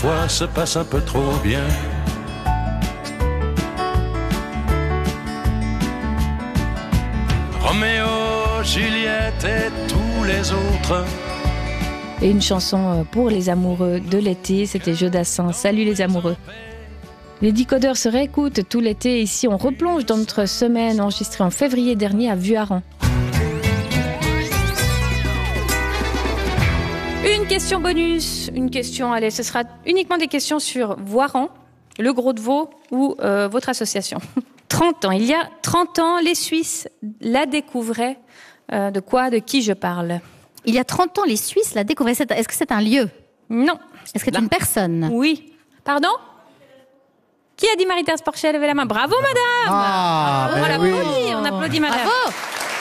Toi se passe un peu trop bien. Roméo, Juliette et tous les autres. Et une chanson pour les amoureux de l'été, c'était Jodassin. Salut les amoureux. Les décodeurs se réécoutent tout l'été. Ici, on replonge dans notre semaine enregistrée en février dernier à Vuarran. Une question bonus. Une question, allez, ce sera uniquement des questions sur Voiran, le Gros de Vaud ou votre association. 30 ans. Il y a 30 ans, les Suisses la découvraient. De qui je parle? Il y a 30 ans, les Suisses la découvraient. Est-ce que c'est un lieu? Non. Est-ce que c'est une personne? Oui. Pardon? Qui a dit Marie-Thérèse Porchet? Levez la main. Bravo, madame! On l'applaudit, oui. On applaudit, madame. Bravo!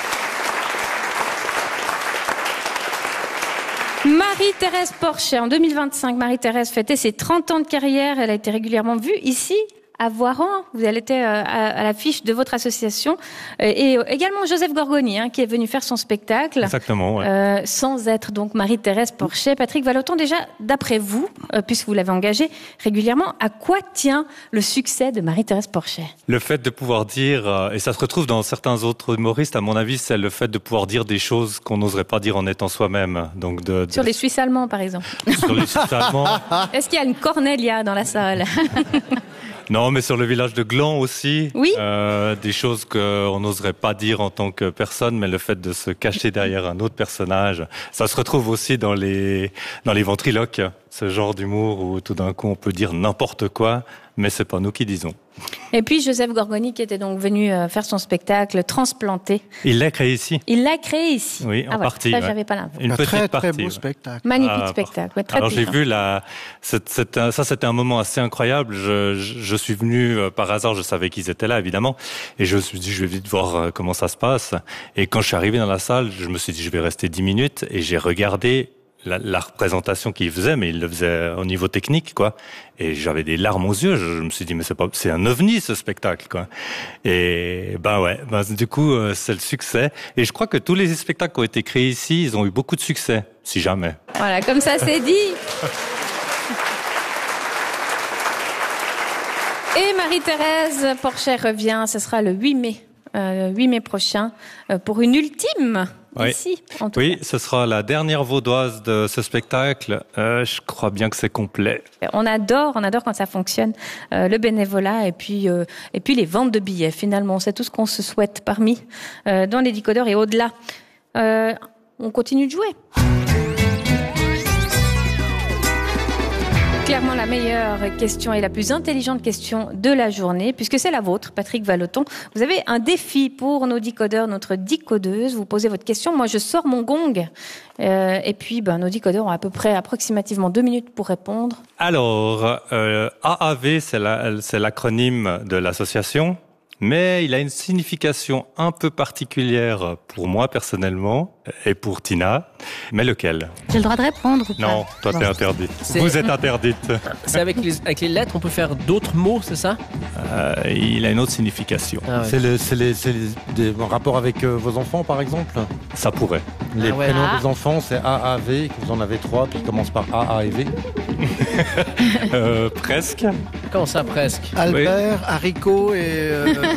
Marie-Thérèse Porchet, en 2025, Marie-Thérèse fêtait ses 30 ans de carrière. Elle a été régulièrement vue ici, à Voiran. Elle était à l'affiche de votre association. Et également Joseph Gorgoni, qui est venu faire son spectacle. Exactement, ouais. Sans être donc Marie-Thérèse Porchet. Patrick Vallotton, déjà, d'après vous, puisque vous l'avez engagée régulièrement, à quoi tient le succès de Marie-Thérèse Porchet? Le fait de pouvoir dire, et ça se retrouve dans certains autres humoristes, à mon avis, c'est le fait de pouvoir dire des choses qu'on n'oserait pas dire en étant soi-même. Donc Sur les Suisses allemands, par exemple. Sur les Suisses allemands. Est-ce qu'il y a une Cornelia dans la salle? Non, mais sur le village de Gland aussi. Oui. Des choses qu'on n'oserait pas dire en tant que personne, mais le fait de se cacher derrière un autre personnage, ça se retrouve aussi dans les ventriloques, ce genre d'humour où tout d'un coup on peut dire n'importe quoi, mais c'est pas nous qui disons. Et puis Joseph Gorgoni qui était donc venu faire son spectacle Transplanté. Il l'a créé ici. Il l'a créé ici. Oui, en partie. Ça, j'avais pas l'info. Une petite très partie. beau spectacle. Magnifique spectacle. Ouais, très alors touchant. j'ai vu ça c'était un moment assez incroyable. Je suis venu par hasard, je savais qu'ils étaient là évidemment, et je me suis dit je vais vite voir comment ça se passe. Et quand je suis arrivé dans la salle, je me suis dit je vais rester 10 minutes et j'ai regardé la représentation qu'il faisait, mais il le faisait au niveau technique, quoi. Et j'avais des larmes aux yeux. Je me suis dit, mais c'est un ovni, ce spectacle, quoi. Et, du coup, c'est le succès. Et je crois que tous les spectacles qui ont été créés ici, ils ont eu beaucoup de succès. Si jamais. Voilà, comme ça, c'est dit. Et Marie-Thérèse Porchet revient, ce sera le 8 mai prochain, pour une ultime. Oui. Ici, en tout Oui, cas. ce sera la dernière vaudoise de ce spectacle. Je crois bien que c'est complet. On adore quand ça fonctionne, le bénévolat et puis les ventes de billets. Finalement, c'est tout ce qu'on se souhaite parmi dans les décodeurs et au-delà. On continue de jouer. Clairement la meilleure question et la plus intelligente question de la journée, puisque c'est la vôtre, Patrick Vallotton. Vous avez un défi pour nos décodeurs, notre décodeuse. Vous posez votre question, moi je sors mon gong. Et puis nos décodeurs ont approximativement 2 minutes pour répondre. Alors, AAV, c'est l'acronyme de l'association. Mais il a une signification un peu particulière pour moi personnellement et pour Tina. Mais lequel? J'ai le droit de répondre ou pas? Non, toi t'es interdite. Vous êtes interdite. C'est avec les lettres, on peut faire d'autres mots, c'est ça? Il a une autre signification. Ah ouais. C'est en rapport avec vos enfants, par exemple? Ça pourrait. Les ouais. prénoms des enfants, c'est AAV, que vous en avez 3, puis ils commencent par AA et V. Presque. Comment ça, presque? Albert, haricot et...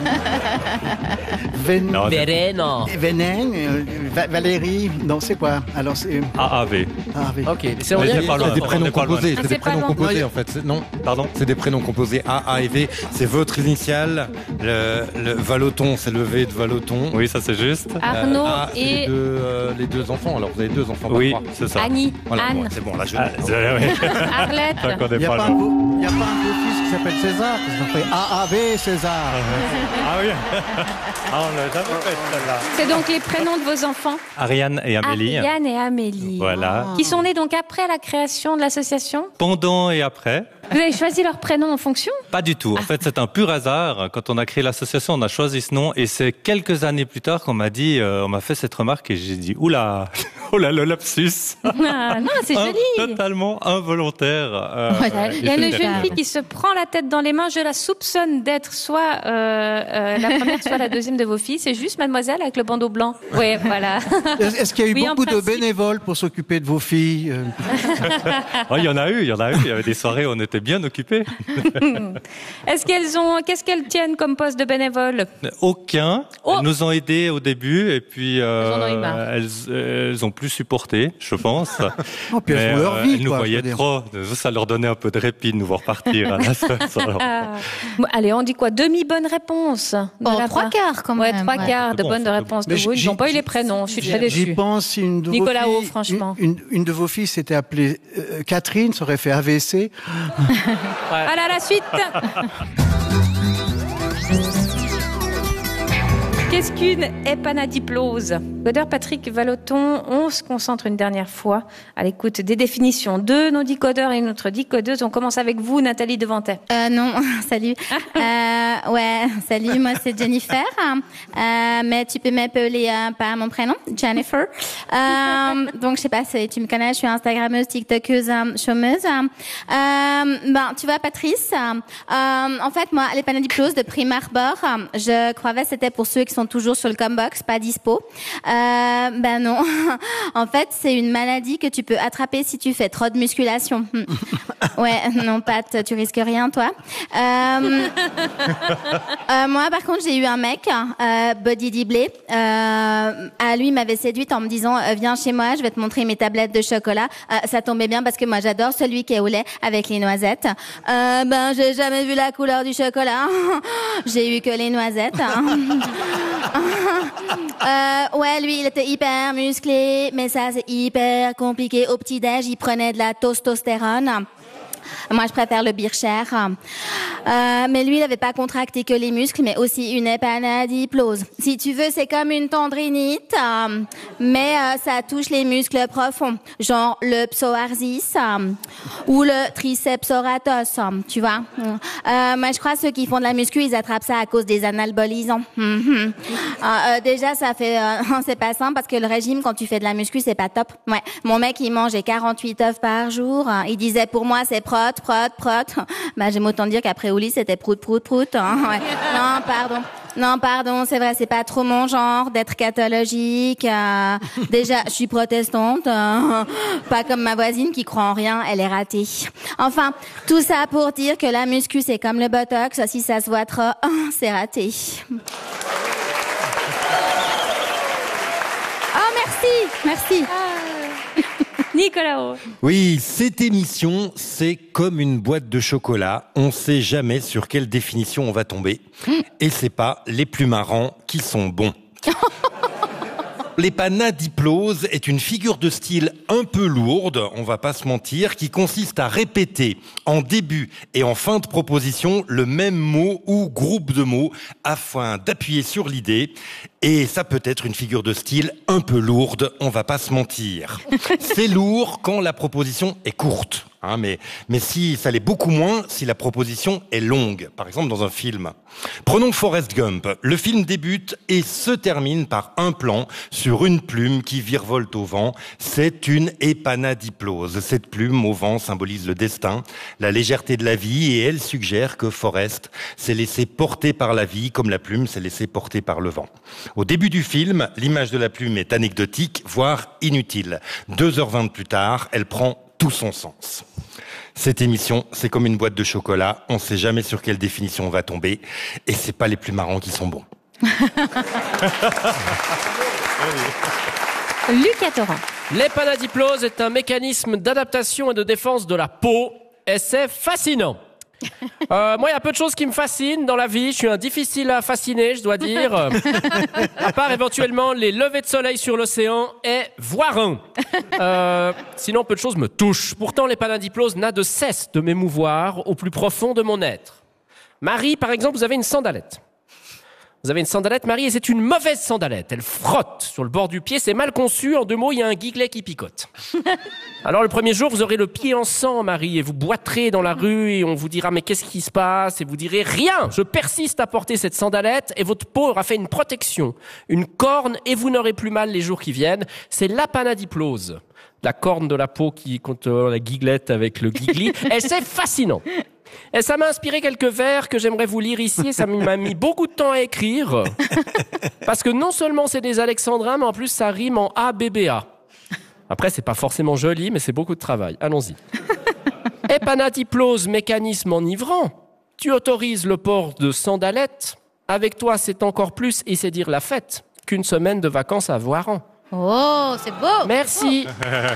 Non, Vénéno. Valérie, non, c'est quoi? Alors, c'est... AAV. AAV. Ok, c'est Mais rien. c'est pas loin. C'est des prénoms On est pas loin. composés, Ah, c'est des c'est pas prénoms loin. composés en fait. Non, Pardon? c'est des prénoms composés A et V. C'est votre initiale. Le Vallotton, c'est le V de Vallotton. Oui, ça c'est juste. Arnaud A, c'est et les deux enfants. Alors vous avez 2 enfants. Oui, par trois. c'est ça. Annie, Voilà, Anne, bon, c'est bon, là je. Arlette. Tant qu'on Il est n'y a, pas pas loin. un beau-fils qui s'appelle César. Ça fait AAV César. Ah oui. Ah, on l'a jamais fait celle-là. C'est donc les prénoms de vos enfants, Ariane et Amélie. Ariane et Amélie. Voilà. Qui sont nés donc après la création de l'association. Pendant et après. Vous avez choisi leur prénom en fonction? Pas du tout. En fait, c'est un pur hasard. Quand on a créé l'association, on a choisi ce nom. Et c'est quelques années plus tard qu'on m'a dit, on m'a fait cette remarque et j'ai dit, oula, oh là, le lapsus. Ah, non, c'est joli. Totalement involontaire. Il y a une jeune fille qui se prend la la tête dans les mains. Je la soupçonne d'être soit la première, soit la deuxième de vos filles. C'est juste mademoiselle avec le bandeau blanc. Oui, voilà. Est-ce qu'il y a eu Oui, en beaucoup de principe. bénévoles pour s'occuper de vos filles? Oh, il y en a eu. Il y avait des soirées où on était bien occupés. Qu'est-ce qu'elles tiennent comme poste de bénévole? Aucun. Oh. Elles nous ont aidés au début et puis en ont eu marre. elles ont plus supporté, je pense. Oh, puis elles font leur vie, elles nous quoi, je voyaient veux dire. trop. Ça leur donnait un peu de répit de nous voir partir. Bon, allez, on dit quoi? Demi-bonne réponse. Bon, 3/4 quand même. Ouais, 3/4 de Bon, bonnes c'est réponses de Mais vous. Ils n'ont pas eu les prénoms. Je suis très J'y déçue. pense, une de Nicolas vos Haut, filles, franchement. Une de vos filles s'était appelée Catherine, ça aurait fait AVC. Allez, à la suite. Qu'est-ce qu'une épanadiplose? Godeur Patrick Vallotton, on se concentre une dernière fois à l'écoute des définitions de nos decodeurs et notre decodeuse. On commence avec vous, Nathalie Devantet. Non, salut. Ouais, salut, moi c'est Jennifer. Mais tu peux m'appeler par mon prénom, Jennifer. Donc je sais pas si tu me connais, je suis Instagrammeuse, TikTokeuse, chômeuse. Tu vois, Patrice, en fait, moi, l'épanadiplose de prime abord, je croyais que c'était pour ceux qui sont toujours sur le Combox, pas dispo. Non. En fait, c'est une maladie que tu peux attraper si tu fais trop de musculation. Ouais, non, Pat, tu risques rien, toi. Moi, par contre, j'ai eu un mec, Body Diblé. Lui m'avait séduite en me disant, viens chez moi, je vais te montrer mes tablettes de chocolat. Ça tombait bien parce que moi, j'adore celui qui est au lait avec les noisettes. J'ai jamais vu la couleur du chocolat. J'ai eu que les noisettes. Ouais, lui, il était hyper musclé, mais ça, c'est hyper compliqué. Au petit-déj, il prenait de la testostérone. Moi, je préfère le Bircher. Mais lui, il n'avait pas contracté que les muscles, mais aussi une épanadiplose. Si tu veux, c'est comme une tendrinite, mais ça touche les muscles profonds, genre le psoas ou le triceps oratus, tu vois. Moi, je crois que ceux qui font de la muscu, ils attrapent ça à cause des anabolisants. Déjà, ça fait... c'est pas simple parce que le régime, quand tu fais de la muscu, c'est pas top. Ouais. Mon mec, il mangeait 48 œufs par jour. Il disait, pour moi, c'est prot. J'aime autant dire qu'après au lit, c'était prout. Hein. Ouais. Non, pardon, c'est vrai, c'est pas trop mon genre d'être cathologique. Déjà, je suis protestante. Pas comme ma voisine qui croit en rien, elle est ratée. Enfin, tout ça pour dire que la muscu, c'est comme le botox. Si ça se voit trop, c'est raté. Oh, merci. Nicolas Haut. Oui, cette émission, c'est comme une boîte de chocolat. On sait jamais sur quelle définition on va tomber. Et c'est pas les plus marrants qui sont bons. L'épanadiplose est une figure de style un peu lourde, on va pas se mentir, qui consiste à répéter en début et en fin de proposition le même mot ou groupe de mots afin d'appuyer sur l'idée. Et ça peut être une figure de style un peu lourde, on va pas se mentir. C'est lourd quand la proposition est courte. Mais si ça l'est beaucoup moins si la proposition est longue, par exemple dans un film. Prenons Forrest Gump. Le film débute et se termine par un plan sur une plume qui virevolte au vent. C'est une épanadiplose. Cette plume au vent symbolise le destin, la légèreté de la vie, et elle suggère que Forrest s'est laissé porter par la vie comme la plume s'est laissée porter par le vent. Au début du film, l'image de la plume est anecdotique, voire inutile. 2h20 plus tard, elle prend tout son sens. Cette émission, c'est comme une boîte de chocolat. On ne sait jamais sur quelle définition on va tomber. Et c'est pas les plus marrants qui sont bons. Lucas Torrent. L'épanadiplose est un mécanisme d'adaptation et de défense de la peau. Et c'est fascinant. Moi, il y a peu de choses qui me fascinent dans la vie. Je suis un difficile à fasciner, je dois dire. À part éventuellement les levées de soleil sur l'océan et voir un. Sinon, peu de choses me touchent. Pourtant, l'épanadiplose n'a de cesse de m'émouvoir au plus profond de mon être. Marie, par exemple, vous avez une sandalette. Vous avez une sandalette, Marie, et c'est une mauvaise sandalette. Elle frotte sur le bord du pied, c'est mal conçu. En 2 mots, il y a un guiglet qui picote. Alors, le premier jour, vous aurez le pied en sang, Marie, et vous boiterez dans la rue, et on vous dira, mais qu'est-ce qui se passe? Et vous direz, rien! Je persiste à porter cette sandalette, et votre peau aura fait une protection, une corne, et vous n'aurez plus mal les jours qui viennent. C'est l'épanadiplose. La corne de la peau qui contre la guiglette avec le guigli. Et c'est fascinant. Et ça m'a inspiré quelques vers que j'aimerais vous lire ici, et ça m'a mis beaucoup de temps à écrire. Parce que non seulement c'est des alexandrins, mais en plus ça rime en ABBA. Après, c'est pas forcément joli, mais c'est beaucoup de travail. Allons-y. Épanadiplose, mécanisme enivrant. Tu autorises le port de sandalettes. Avec toi, c'est encore plus, et c'est dire la fête, qu'une semaine de vacances à Voiron. Oh, c'est beau. Merci.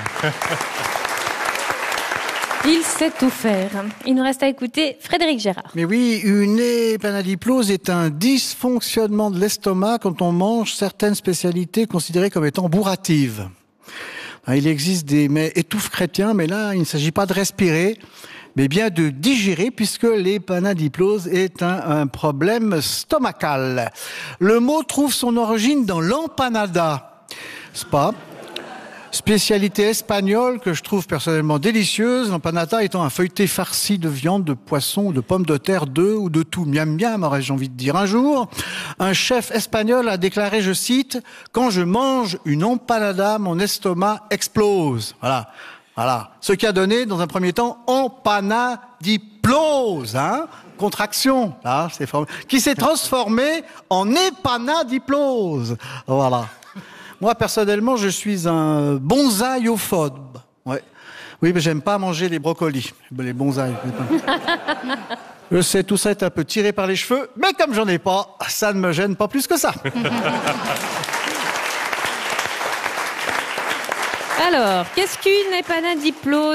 Il sait tout faire. Il nous reste à écouter Frédéric Gérard. Mais oui, une épanadiplose est un dysfonctionnement de l'estomac quand on mange certaines spécialités considérées comme étant bourratives. Il existe des mets étouffes chrétiens, mais là, il ne s'agit pas de respirer, mais bien de digérer, puisque l'épanadiplose est un problème stomacal. Le mot trouve son origine dans l'empanada, n'est-ce pas ? Spécialité espagnole que je trouve personnellement délicieuse, l'empanada étant un feuilleté farci de viande, de poisson, de pommes de terre, d'œufs ou de tout. Miam miam, aurais-je envie de dire. Un jour, un chef espagnol a déclaré, je cite, « Quand je mange une empanada, mon estomac explose. » Voilà. Ce qui a donné, dans un premier temps, empanadiplose, contraction, là, c'est qui s'est transformé en épanadiplose. Voilà. Moi, personnellement, je suis un bonsaïophobe. Ouais. Oui, mais j'aime pas manger les brocolis, les bonsaïs. Je sais, tout ça est un peu tiré par les cheveux, mais comme j'en ai pas, ça ne me gêne pas plus que ça. Alors, qu'est-ce qu'une épanadiplose ?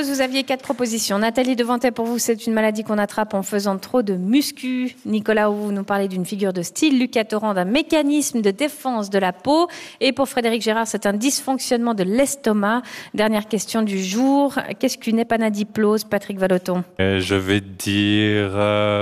Vous aviez 4 propositions. Nathalie Devantet, pour vous, c'est une maladie qu'on attrape en faisant trop de muscu. Nicolas, vous nous parlez d'une figure de style. Lucas Torrent, d'un mécanisme de défense de la peau. Et pour Frédéric Gérard, c'est un dysfonctionnement de l'estomac. Dernière question du jour. Qu'est-ce qu'une épanadiplose, Patrick Vallotton ? Je vais dire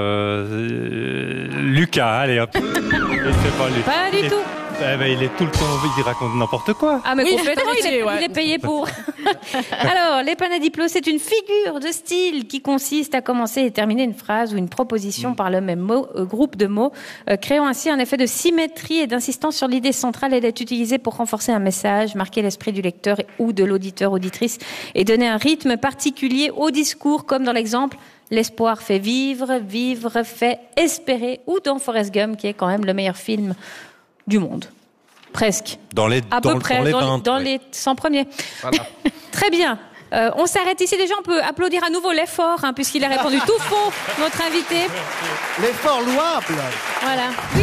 Lucas, allez hop. Pas du tout. Il est tout le temps, il raconte n'importe quoi. Ah, mais Oui, complètement, il est payé pour. Alors, l'épanadiplose, c'est une figure de style qui consiste à commencer et terminer une phrase ou une proposition par le même mot, groupe de mots, créant ainsi un effet de symétrie et d'insistance sur l'idée centrale. Elle est utilisée pour renforcer un message, marquer l'esprit du lecteur ou de l'auditeur, auditrice, et donner un rythme particulier au discours, comme dans l'exemple « L'espoir fait vivre, vivre fait espérer » ou dans Forrest Gump, qui est quand même le meilleur film du monde. Presque. Dans les 100 premiers. Voilà. Très bien. On s'arrête ici. Déjà, on peut applaudir à nouveau l'effort, puisqu'il a répondu tout faux, notre invité. L'effort louable. Voilà. Oui.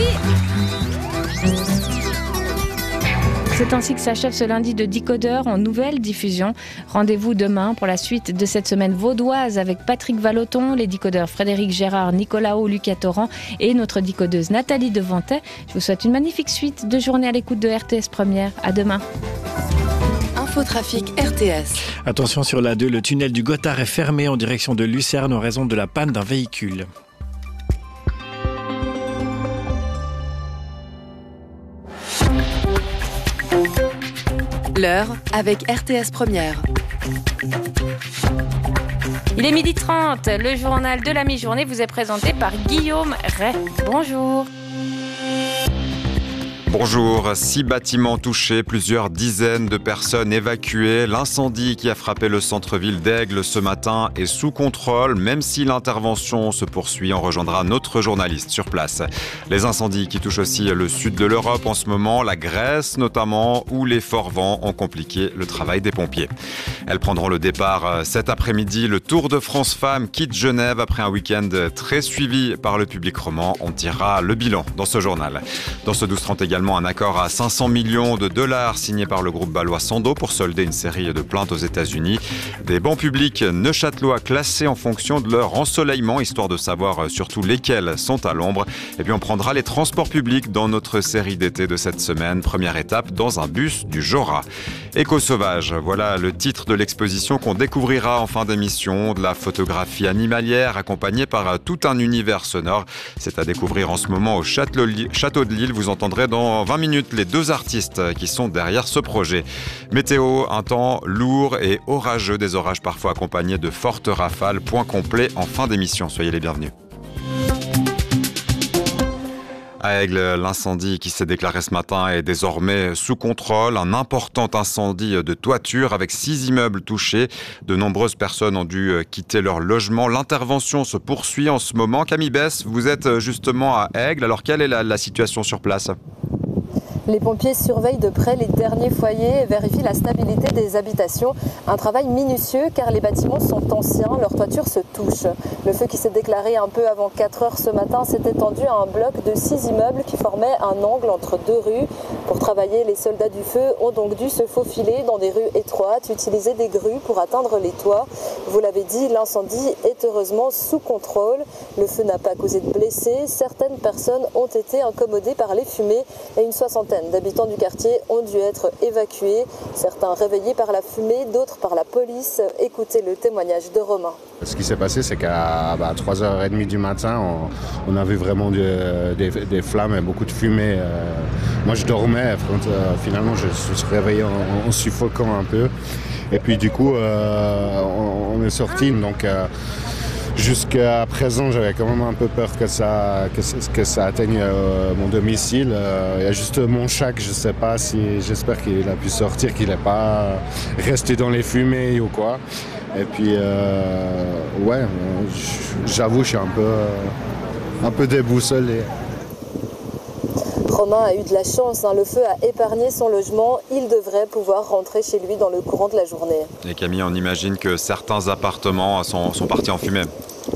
C'est ainsi que s'achève ce lundi de Décodeur en nouvelle diffusion. Rendez-vous demain pour la suite de cette semaine vaudoise avec Patrick Vallotton, les décodeurs Frédéric Gérard, Nicolas Haut, Lucas Torrent et notre décodeuse Nathalie Devantet. Je vous souhaite une magnifique suite de journée à l'écoute de RTS Première. À demain. Infotrafic RTS. Attention sur l'A2, le tunnel du Gothard est fermé en direction de Lucerne en raison de la panne d'un véhicule. L'heure avec RTS Première. Il est 12h30. Le journal de la mi-journée vous est présenté par Guillaume Ray. Bonjour. Bonjour, 6 bâtiments touchés, plusieurs dizaines de personnes évacuées. L'incendie qui a frappé le centre-ville d'Aigle ce matin est sous contrôle, même si l'intervention se poursuit. On rejoindra notre journaliste sur place. Les incendies qui touchent aussi le sud de l'Europe en ce moment, la Grèce notamment, où les forts vents ont compliqué le travail des pompiers. Elles prendront le départ cet après-midi. Le Tour de France Femmes quitte Genève après un week-end très suivi par le public roman. On tirera le bilan dans ce journal. Dans ce 12-30 également, un accord à 500 millions de dollars signé par le groupe bâlois Sando pour solder une série de plaintes aux États-Unis. Des bancs publics neuchâtelois classés en fonction de leur ensoleillement, histoire de savoir surtout lesquels sont à l'ombre. Et puis on prendra les transports publics dans notre série d'été de cette semaine. Première étape dans un bus du Jora. Éco-sauvage, voilà le titre de l'exposition qu'on découvrira en fin d'émission. De la photographie animalière accompagnée par tout un univers sonore. C'est à découvrir en ce moment au Château de Lille. Vous entendrez dans 20 minutes les 2 artistes qui sont derrière ce projet. Météo, un temps lourd et orageux, des orages parfois accompagnés de fortes rafales. Point complet en fin d'émission. Soyez les bienvenus. À Aigle, l'incendie qui s'est déclaré ce matin est désormais sous contrôle. Un important incendie de toiture avec 6 immeubles touchés. De nombreuses personnes ont dû quitter leur logement. L'intervention se poursuit en ce moment. Camille Bess, vous êtes justement à Aigle. Alors quelle est la situation sur place ? Les pompiers surveillent de près les derniers foyers et vérifient la stabilité des habitations. Un travail minutieux car les bâtiments sont anciens, leurs toitures se touchent. Le feu qui s'est déclaré un peu avant 4 heures ce matin s'est étendu à un bloc de 6 immeubles qui formaient un angle entre 2 rues. Pour travailler, les soldats du feu ont donc dû se faufiler dans des rues étroites, utiliser des grues pour atteindre les toits. Vous l'avez dit, l'incendie est heureusement sous contrôle. Le feu n'a pas causé de blessés. Certaines personnes ont été incommodées par les fumées et une soixantaine d'habitants du quartier ont dû être évacués. Certains réveillés par la fumée, d'autres par la police. Écoutez le témoignage de Romain. Ce qui s'est passé, c'est qu'à 3h30 du matin, on a vu vraiment des flammes et beaucoup de fumée. Moi, je dormais. Finalement, je suis réveillé en suffoquant un peu. Et puis, du coup, on est sortis. Donc, jusqu'à présent, j'avais quand même un peu peur que ça atteigne mon domicile. Il y a juste mon chat que je ne sais pas si... J'espère qu'il a pu sortir, qu'il n'est pas resté dans les fumées ou quoi. Et puis, j'avoue, je suis un peu déboussolé. Romain a eu de la chance, le feu a épargné son logement. Il devrait pouvoir rentrer chez lui dans le courant de la journée. Et Camille, on imagine que certains appartements sont partis en fumée.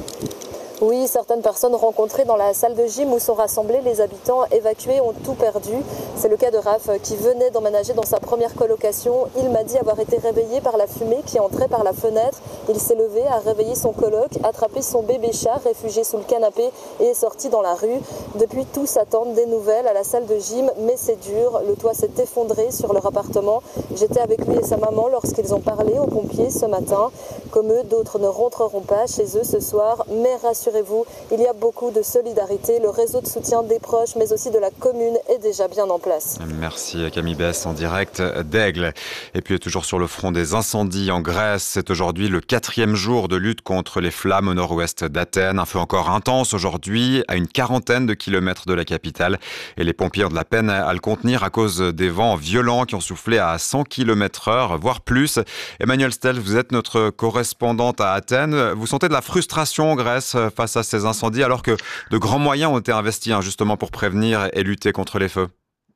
Oui, certaines personnes rencontrées dans la salle de gym où sont rassemblés les habitants évacués ont tout perdu. C'est le cas de Raph qui venait d'emménager dans sa première colocation. Il m'a dit avoir été réveillé par la fumée qui entrait par la fenêtre. Il s'est levé, a réveillé son coloc, attrapé son bébé chat réfugié sous le canapé et est sorti dans la rue. Depuis, tous attendent des nouvelles à la salle de gym, mais c'est dur. Le toit s'est effondré sur leur appartement. J'étais avec lui et sa maman lorsqu'ils ont parlé aux pompiers ce matin. Comme eux, d'autres ne rentreront pas chez eux ce soir, mais rassurez-vous, il y a beaucoup de solidarité. Le réseau de soutien des proches, mais aussi de la commune, est déjà bien en place. Merci Camille Bess en direct d'Aigle. Et puis toujours sur le front des incendies en Grèce, c'est aujourd'hui le 4e jour de lutte contre les flammes au nord-ouest d'Athènes. Un feu encore intense aujourd'hui, à une 40aine de kilomètres de la capitale. Et les pompiers ont de la peine à le contenir à cause des vents violents qui ont soufflé à 100 km/h, voire plus. Emmanuel Stel, vous êtes notre correspondante à Athènes. Vous sentez de la frustration en Grèce face à ces incendies alors que de grands moyens ont été investis justement pour prévenir et lutter contre les feux?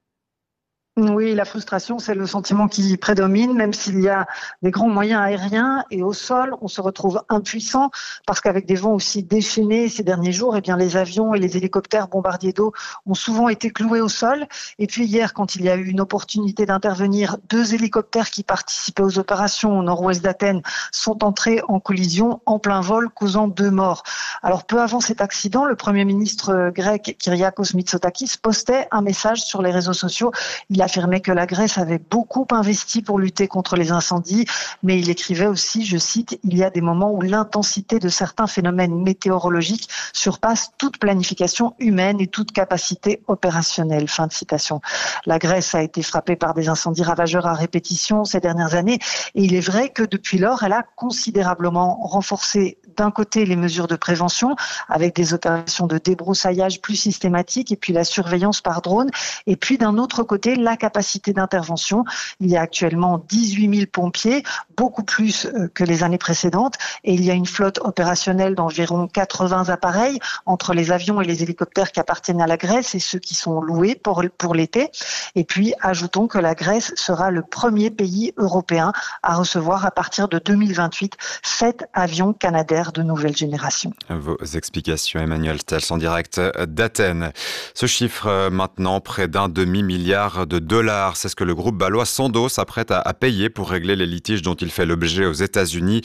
Oui, la frustration, c'est le sentiment qui prédomine, même s'il y a des grands moyens aériens et au sol, on se retrouve impuissant parce qu'avec des vents aussi déchaînés ces derniers jours, eh bien, les avions et les hélicoptères bombardiers d'eau ont souvent été cloués au sol. Et puis hier, quand il y a eu une opportunité d'intervenir, 2 hélicoptères qui participaient aux opérations au nord-ouest d'Athènes sont entrés en collision en plein vol, causant 2 morts. Alors, peu avant cet accident, le Premier ministre grec Kyriakos Mitsotakis postait un message sur les réseaux sociaux. Il affirmait que la Grèce avait beaucoup investi pour lutter contre les incendies, mais il écrivait aussi, je cite, « Il y a des moments où l'intensité de certains phénomènes météorologiques surpasse toute planification humaine et toute capacité opérationnelle ». Fin de citation. La Grèce a été frappée par des incendies ravageurs à répétition ces dernières années et il est vrai que depuis lors, elle a considérablement renforcé d'un côté les mesures de prévention avec des opérations de débroussaillage plus systématiques et puis la surveillance par drone et puis d'un autre côté la capacité d'intervention. Il y a actuellement 18 000 pompiers, beaucoup plus que les années précédentes et il y a une flotte opérationnelle d'environ 80 appareils entre les avions et les hélicoptères qui appartiennent à la Grèce et ceux qui sont loués pour l'été. Et puis ajoutons que la Grèce sera le premier pays européen à recevoir à partir de 2028 7 avions Canadair de nouvelle génération. Vos explications, Emmanuel Stels, en direct d'Athènes. Ce chiffre maintenant, près d'1 demi-milliard de dollars, c'est ce que le groupe bâlois Sandoz s'apprête à payer pour régler les litiges dont il fait l'objet aux États-Unis.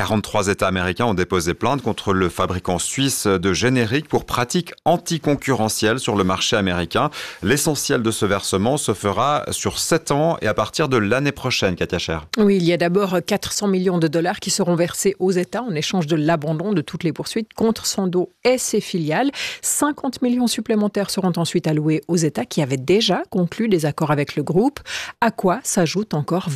43 États américains ont déposé plainte contre le fabricant suisse de génériques pour pratiques anticoncurrentielles sur le marché américain. L'essentiel de ce versement se fera sur 7 ans et à partir de l'année prochaine, Katia Scher. Oui, il y a d'abord 400 millions de dollars qui seront versés aux États en échange de l'abandon de toutes les poursuites contre Sandoz et ses filiales. 50 millions supplémentaires seront ensuite alloués aux États qui avaient déjà conclu des accords accord avec le groupe, à quoi s'ajoutent encore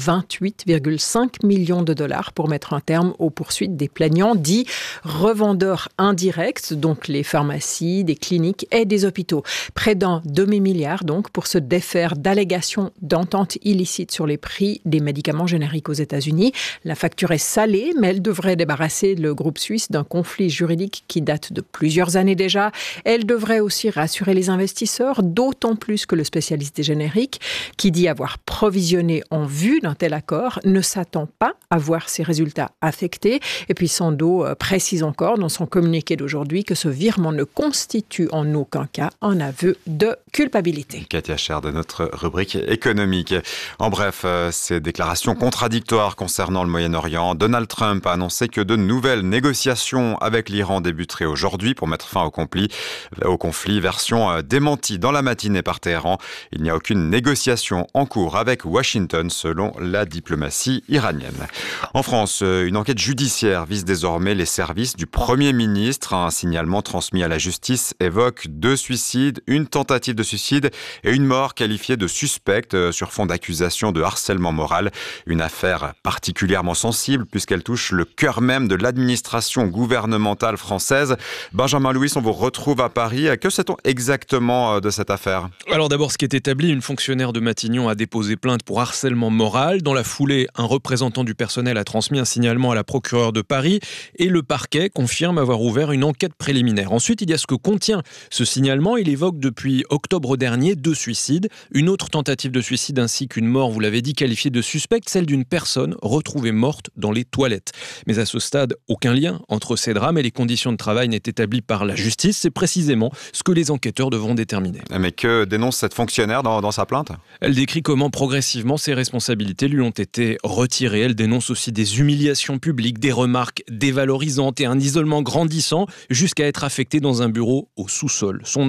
28,5 millions de dollars pour mettre un terme aux poursuites des plaignants dits revendeurs indirects, donc les pharmacies, des cliniques et des hôpitaux. Près d'un demi-milliard donc pour se défaire d'allégations d'entente illicite sur les prix des médicaments génériques aux États-Unis. La facture est salée, mais elle devrait débarrasser le groupe suisse d'un conflit juridique qui date de plusieurs années déjà. Elle devrait aussi rassurer les investisseurs, d'autant plus que le spécialiste des génériques, qui dit avoir provisionné en vue d'un tel accord, ne s'attend pas à voir ses résultats affectés. Et puis Sandoz précise encore dans son communiqué d'aujourd'hui que ce virement ne constitue en aucun cas un aveu de culpabilité. Katia Cher de notre rubrique économique. En bref, ces déclarations contradictoires concernant le Moyen-Orient, Donald Trump a annoncé que de nouvelles négociations avec l'Iran débuteraient aujourd'hui pour mettre fin au conflit. Version démentie dans la matinée par Téhéran. Il n'y a aucune négociation en cours avec Washington selon la diplomatie iranienne. En France, une enquête judiciaire vise désormais les services du Premier ministre. Un signalement transmis à la justice évoque 2 suicides, une tentative de suicide et une mort qualifiée de suspecte sur fond d'accusation de harcèlement moral. Une affaire particulièrement sensible puisqu'elle touche le cœur même de l'administration gouvernementale française. Benjamin Louis, on vous retrouve à Paris. Que sait-on exactement de cette affaire ? Alors d'abord, ce qui est établi, une fonctionnaire de Matignon a déposé plainte pour harcèlement moral. Dans la foulée, un représentant du personnel a transmis un signalement à la procureure de Paris et le parquet confirme avoir ouvert une enquête préliminaire. Ensuite, il y a ce que contient ce signalement. Il évoque depuis octobre dernier 2 suicides, une autre tentative de suicide ainsi qu'une mort, vous l'avez dit, qualifiée de suspecte, celle d'une personne retrouvée morte dans les toilettes. Mais à ce stade, aucun lien entre ces drames et les conditions de travail n'est établi par la justice. C'est précisément ce que les enquêteurs devront déterminer. Mais que dénonce cette fonctionnaire dans sa plainte ? Elle décrit comment progressivement ses responsabilités lui ont été retirées. Elle dénonce aussi des humiliations publiques, des remarques dévalorisantes et un isolement grandissant jusqu'à être affectée dans un bureau au sous-sol. Son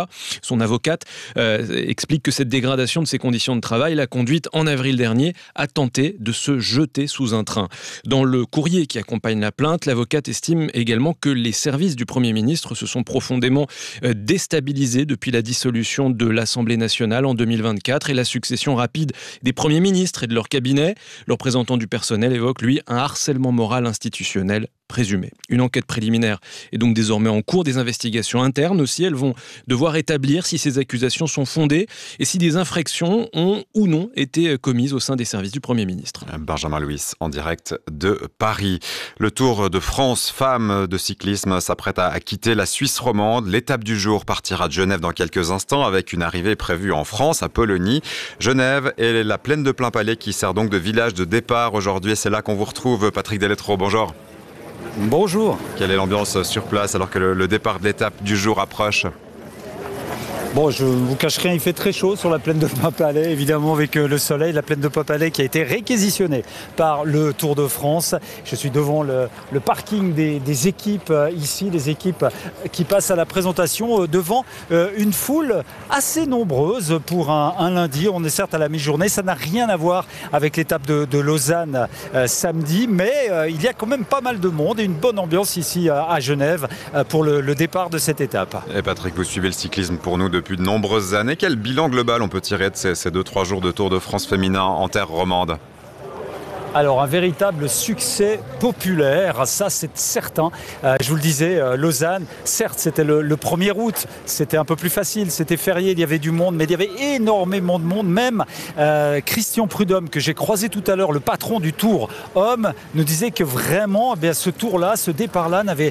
avocate explique que cette dégradation de ses conditions de travail l'a conduite en avril dernier à tenter de se jeter sous un train. Dans le courrier qui accompagne la plainte, l'avocate estime également que les services du Premier ministre se sont profondément déstabilisés depuis la dissolution de l'Assemblée nationale en 2024 et la succession rapide des premiers ministres et de leur cabinet. Le représentant du personnel évoque, lui, un harcèlement moral institutionnel présumé. Une enquête préliminaire est donc désormais en cours. Des investigations internes aussi, elles vont devoir établir si ces accusations sont fondées et si des infractions ont ou non été commises au sein des services du Premier ministre. Benjamin Louis, en direct de Paris. Le Tour de France femmes de cyclisme s'apprête à quitter la Suisse romande. L'étape du jour partira de Genève dans quelques instants avec une arrivée prévue en France, à Pologny. Genève est la plaine de Plainpalais qui sert donc de village de départ aujourd'hui. C'est là qu'on vous retrouve. Patrick Deletreau, bonjour. Bonjour. Quelle est l'ambiance sur place alors que le départ de l'étape du jour approche ? Bon, je ne vous cache rien, il fait très chaud sur la plaine de Plainpalais, évidemment avec le soleil. La plaine de Plainpalais qui a été réquisitionnée par le Tour de France. Je suis devant le parking des équipes ici, des équipes qui passent à la présentation devant une foule assez nombreuse pour un lundi. On est certes à la mi-journée, ça n'a rien à voir avec l'étape de Lausanne samedi, mais il y a quand même pas mal de monde et une bonne ambiance ici à Genève pour le départ de cette étape. Et Patrick, vous suivez le cyclisme pour nous depuis de nombreuses années. Quel bilan global on peut tirer de ces 2-3 jours de Tour de France féminin en terre romande ? Alors, un véritable succès populaire, ça c'est certain. Je vous le disais, Lausanne, certes c'était le 1er août, c'était un peu plus facile, c'était férié, il y avait du monde, mais il y avait énormément de monde. Même Christian Prudhomme, que j'ai croisé tout à l'heure, le patron du Tour Homme, nous disait que vraiment, ce tour-là, ce départ-là n'avait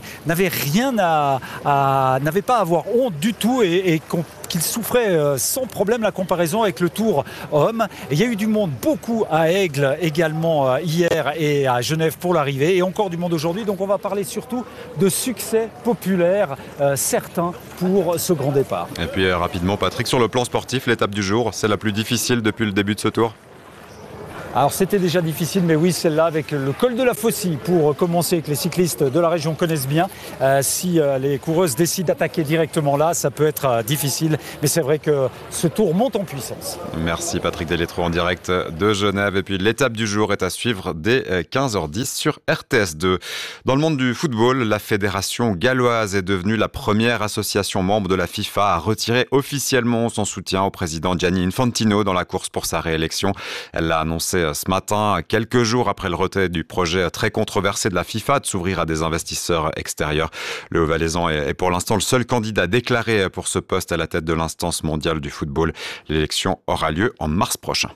pas à avoir honte du tout et qu'il souffrait sans problème la comparaison avec le Tour Homme. Et il y a eu du monde, beaucoup à Aigle également hier et à Genève pour l'arrivée et encore du monde aujourd'hui. Donc on va parler surtout de succès populaire certain pour ce grand départ. Et puis rapidement Patrick, sur le plan sportif, l'étape du jour, c'est la plus difficile depuis le début de ce tour ? Alors c'était déjà difficile, mais oui, celle-là avec le col de la Faucille pour commencer, que les cyclistes de la région connaissent bien. Si les coureuses décident d'attaquer directement là, ça peut être difficile, mais c'est vrai que ce tour monte en puissance. Merci Patrick Delétro en direct de Genève. Et puis l'étape du jour est à suivre dès 15h10 sur RTS2. Dans le monde du football, la fédération galloise est devenue la première association membre de la FIFA à retirer officiellement son soutien au président Gianni Infantino dans la course pour sa réélection. Elle l'a annoncé ce matin, quelques jours après le retrait du projet très controversé de la FIFA de s'ouvrir à des investisseurs extérieurs. Le Haut-Valaisan est pour l'instant le seul candidat déclaré pour ce poste à la tête de l'instance mondiale du football. L'élection aura lieu en mars prochain.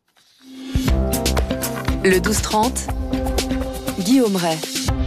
Le 12-30, Guillaume Ray.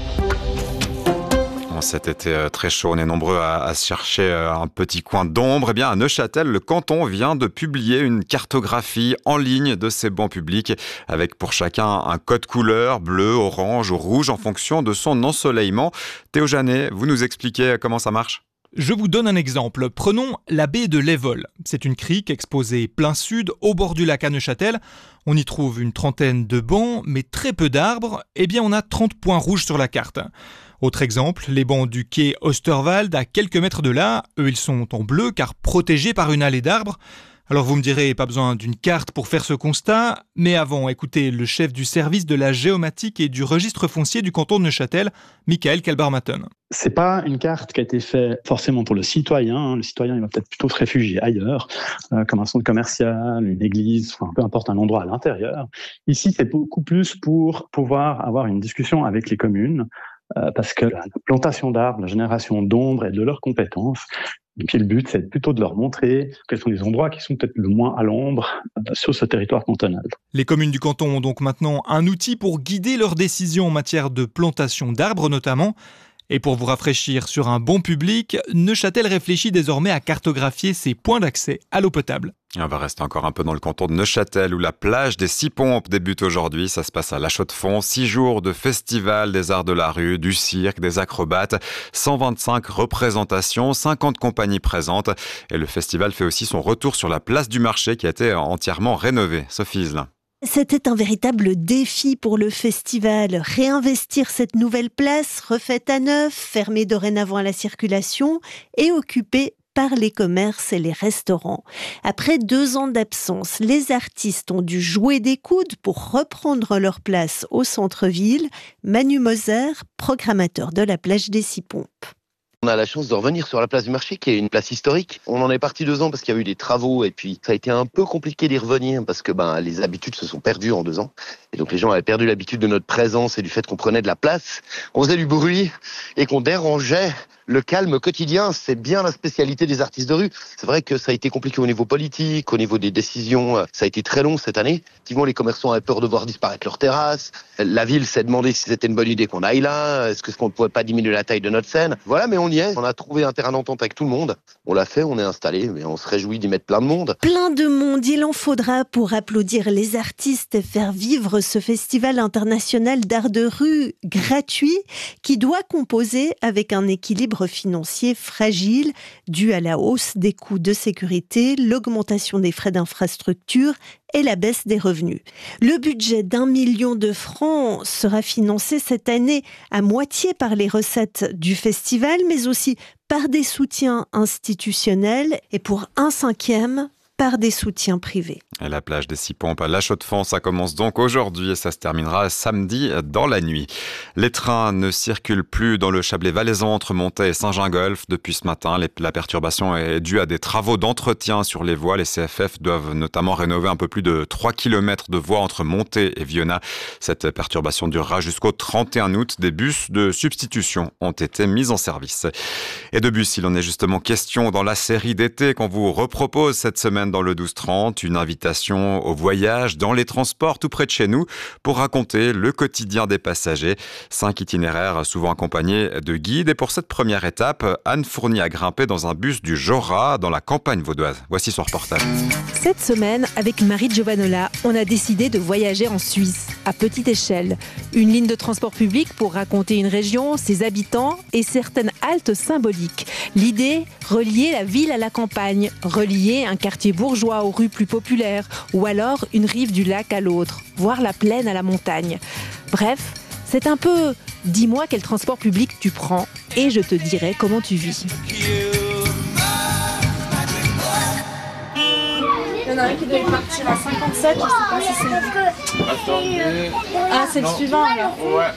Cet été très chaud, on est nombreux à chercher un petit coin d'ombre. Eh bien, à Neuchâtel, le canton vient de publier une cartographie en ligne de ces bancs publics avec pour chacun un code couleur, bleu, orange ou rouge en fonction de son ensoleillement. Théo Janet, vous nous expliquez comment ça marche ? Je vous donne un exemple. Prenons la baie de l'Évole. C'est une crique exposée plein sud, au bord du lac à Neuchâtel. On y trouve une trentaine de bancs, mais très peu d'arbres. Eh bien, on a 30 points rouges sur la carte. Autre exemple, les bancs du quai Osterwald, à quelques mètres de là, eux ils sont en bleu car protégés par une allée d'arbres. Alors vous me direz, pas besoin d'une carte pour faire ce constat, mais avant, écoutez le chef du service de la géomatique et du registre foncier du canton de Neuchâtel, Michael Kalbarmaton. C'est pas une carte qui a été faite forcément pour le citoyen. Le citoyen, il va peut-être plutôt se réfugier ailleurs, comme un centre commercial, une église, enfin, peu importe un endroit à l'intérieur. Ici, c'est beaucoup plus pour pouvoir avoir une discussion avec les communes, parce que la plantation d'arbres, la génération d'ombre et de leurs compétences. Et puis le but, c'est plutôt de leur montrer quels sont les endroits qui sont peut-être le moins à l'ombre sur ce territoire cantonal. Les communes du canton ont donc maintenant un outil pour guider leurs décisions en matière de plantation d'arbres notamment. Et pour vous rafraîchir sur un bon public, Neuchâtel réfléchit désormais à cartographier ses points d'accès à l'eau potable. On va rester encore un peu dans le canton de Neuchâtel où la plage des 6 pompes débute aujourd'hui. Ça se passe à La Chaux-de-Fonds. 6 jours de festival des arts de la rue, du cirque, des acrobates, 125 représentations, 50 compagnies présentes. Et le festival fait aussi son retour sur la place du marché qui a été entièrement rénovée. Sophie Iselin. C'était un véritable défi pour le festival. Réinvestir cette nouvelle place, refaite à neuf, fermée dorénavant à la circulation et occupée par les commerces et les restaurants. Après 2 ans d'absence, les artistes ont dû jouer des coudes pour reprendre leur place au centre-ville. Manu Moser, programmateur de la plage des 6 pompes. On a la chance de revenir sur la place du marché, qui est une place historique. On en est parti 2 ans parce qu'il y a eu des travaux et puis ça a été un peu compliqué d'y revenir parce que les habitudes se sont perdues en 2 ans. Et donc les gens avaient perdu l'habitude de notre présence et du fait qu'on prenait de la place, qu'on faisait du bruit et qu'on dérangeait le calme quotidien. C'est bien la spécialité des artistes de rue. C'est vrai que ça a été compliqué au niveau politique, au niveau des décisions. Ça a été très long cette année. Effectivement, les commerçants avaient peur de voir disparaître leurs terrasses. La ville s'est demandé si c'était une bonne idée qu'on aille là. Est-ce qu'on ne pouvait pas diminuer la taille de notre scène? Voilà, mais on y est. On a trouvé un terrain d'entente avec tout le monde. On l'a fait, on est installé, mais on se réjouit d'y mettre plein de monde. Plein de monde, il en faudra pour applaudir les artistes et faire vivre ce festival international d'art de rue gratuit qui doit composer avec un équilibre financier fragile dû à la hausse des coûts de sécurité, l'augmentation des frais d'infrastructure et la baisse des revenus. Le budget d'1 million de francs sera financé cette année à moitié par les recettes du festival, mais aussi par des soutiens institutionnels et pour 1/5 par des soutiens privés. Et la plage des 6 pompes à La Chaux-de-Fonds, ça commence donc aujourd'hui et ça se terminera samedi dans la nuit. Les trains ne circulent plus dans le Chablais valaisan entre Montet et Saint-Gingolph depuis ce matin. La perturbation est due à des travaux d'entretien sur les voies. Les CFF doivent notamment rénover un peu plus de 3 km de voies entre Montet et Vionnat. Cette perturbation durera jusqu'au 31 août. Des bus de substitution ont été mis en service. Et de bus, il en est justement question dans la série d'été qu'on vous repropose cette semaine dans le 12-30, une invitation au voyage dans les transports tout près de chez nous pour raconter le quotidien des passagers. 5 itinéraires souvent accompagnés de guides. Et pour cette première étape, Anne Fournier a grimpé dans un bus du Jura dans la campagne vaudoise. Voici son reportage. Cette semaine, avec Marie Giovanola, on a décidé de voyager en Suisse, à petite échelle. Une ligne de transport public pour raconter une région, ses habitants et certaines haltes symboliques. L'idée, relier la ville à la campagne, relier un quartier bourgeois aux rues plus populaires, ou alors une rive du lac à l'autre, voire la plaine à la montagne. Bref, c'est un peu « dis-moi quel transport public tu prends et je te dirai comment tu vis ». Il y en a un qui doit partir à 57, je sais pas si c'est... Attendez... Ah, c'est le suivant alors. Ouais.